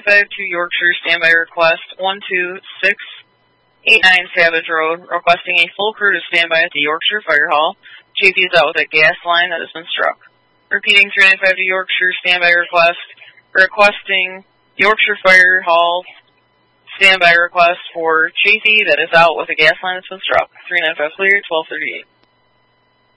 395 to Yorkshire, standby request 12689 Savage Road, requesting a full crew to standby at the Yorkshire Fire Hall. Chief is out with a gas line that has been struck. Repeating 395 to Yorkshire, standby request, requesting Yorkshire Fire Hall standby request for Chafee that is out with a gas line that's been struck. 395 clear, 1238.